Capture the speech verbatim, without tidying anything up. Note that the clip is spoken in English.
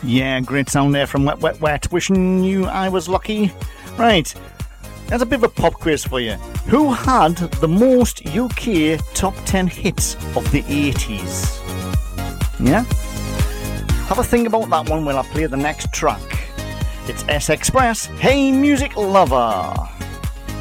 Yeah, great sound there from Wet Wet Wet. Wishing you I was lucky. Right, there's a bit of a pop quiz for you. Who had the most U K top ten hits of the eighties? Yeah? Have a think about that one while I play the next track. It's S Express, Hey Music Lover.